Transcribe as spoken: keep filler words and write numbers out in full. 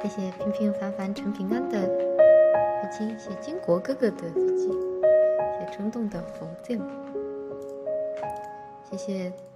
谢谢平平凡凡陈平安的飞机，谢谢金国哥哥的飞机，谢谢冲动的否定，谢谢